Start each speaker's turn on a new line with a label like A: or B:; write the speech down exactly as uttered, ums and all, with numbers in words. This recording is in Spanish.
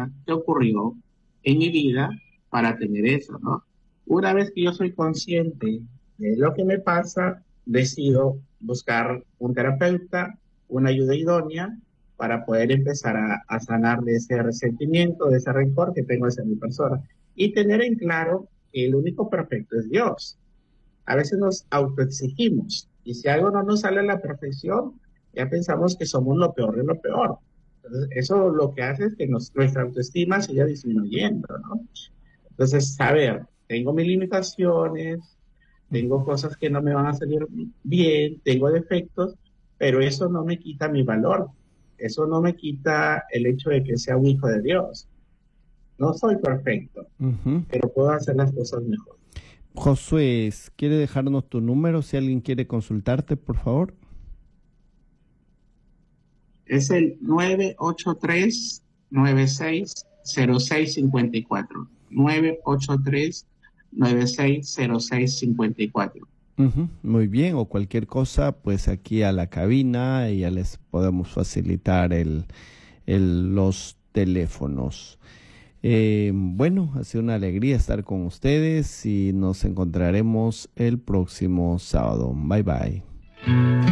A: pasa, qué ocurrió en mi vida para tener eso, ¿no? Una vez que yo soy consciente de lo que me pasa, decido buscar un terapeuta, una ayuda idónea para poder empezar a, a sanar de ese resentimiento, de ese rencor que tengo hacia mi persona. Y tener en claro que el único perfecto es Dios. A veces nos autoexigimos y si algo no nos sale a la perfección, ya pensamos que somos lo peor de lo peor. Entonces, eso lo que hace es que nos, nuestra autoestima siga disminuyendo, ¿no? Entonces, saber, tengo mis limitaciones, tengo cosas que no me van a salir bien, tengo defectos, pero eso no me quita mi valor. Eso no me quita el hecho de que sea un hijo de Dios. No soy perfecto,
B: Ujú.
A: pero puedo hacer las cosas mejor.
B: Josué, ¿quiere dejarnos tu número si alguien quiere consultarte, por favor?
A: Es el nueve ocho tres, nueve seis cero seis cinco cuatro. nueve ocho tres, nueve seis cero seis cinco cuatro.
B: Ujú, muy bien, o cualquier cosa, pues aquí a la cabina y ya les podemos facilitar el, el- los teléfonos. Eh, bueno, ha sido una alegría estar con ustedes y nos encontraremos el próximo sábado. Bye bye.